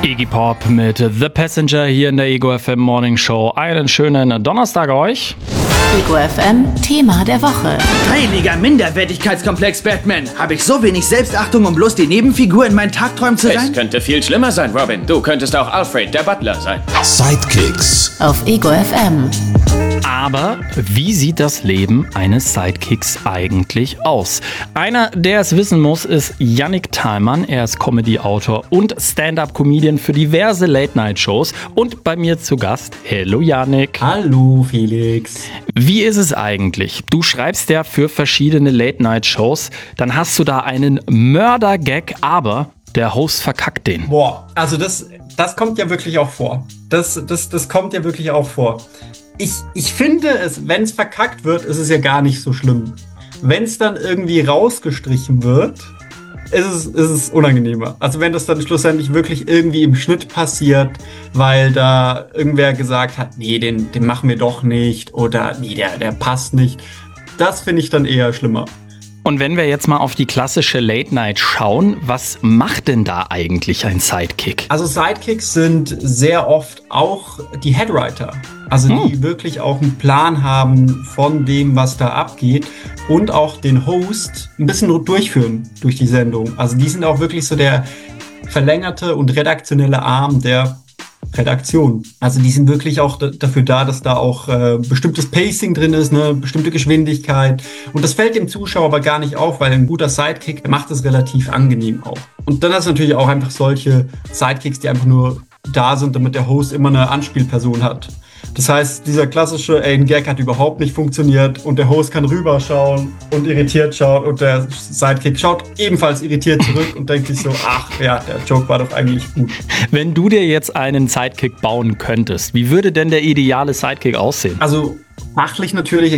Iggy Pop mit The Passenger hier in der Ego FM Morning Show. Einen schönen Donnerstag euch. Ego FM Thema der Woche. Heiliger Minderwertigkeitskomplex Batman. Habe ich so wenig Selbstachtung, um bloß die Nebenfigur in meinen Tagträumen zu sein? Es könnte viel schlimmer sein, Robin. Du könntest auch Alfred, der Butler, sein. Sidekicks. Auf Ego FM. Aber wie sieht das Leben eines Sidekicks eigentlich aus? Einer, der es wissen muss, ist Yannick Thalmann. Er ist Comedy-Autor und Stand-Up-Comedian für diverse Late-Night-Shows. Und bei mir zu Gast, hello Yannick. Hallo Felix. Wie ist es eigentlich? Du schreibst ja für verschiedene Late-Night-Shows. Dann hast du da einen Mörder-Gag, aber der Host verkackt den. Boah, also das kommt ja wirklich auch vor. Das kommt ja wirklich auch vor. Ich finde es, wenn es verkackt wird, ist es ja gar nicht so schlimm. Wenn es dann irgendwie rausgestrichen wird, ist es unangenehmer. Also wenn das dann schlussendlich wirklich irgendwie im Schnitt passiert, weil da irgendwer gesagt hat, nee, den machen wir doch nicht oder nee, der passt nicht. Das finde ich dann eher schlimmer. Und wenn wir jetzt mal auf die klassische Late Night schauen, was macht denn da eigentlich ein Sidekick? Also Sidekicks sind sehr oft auch die Headwriter. Also die wirklich auch einen Plan haben von dem, was da abgeht und auch den Host ein bisschen durchführen durch die Sendung. Also die sind auch wirklich so der verlängerte und redaktionelle Arm der Redaktion. Also die sind wirklich auch dafür da, dass da auch bestimmtes Pacing drin ist, eine bestimmte Geschwindigkeit. Und das fällt dem Zuschauer aber gar nicht auf, weil ein guter Sidekick macht es relativ angenehm auch. Und dann hast du natürlich auch einfach solche Sidekicks, die einfach nur da sind, damit der Host immer eine Anspielperson hat. Das heißt, dieser klassische, ein Gag hat überhaupt nicht funktioniert und der Host kann rüberschauen und irritiert schauen und der Sidekick schaut ebenfalls irritiert zurück und denkt sich so, ach ja, der Joke war doch eigentlich gut. Wenn du dir jetzt einen Sidekick bauen könntest, wie würde denn der ideale Sidekick aussehen? Also fachlich natürlich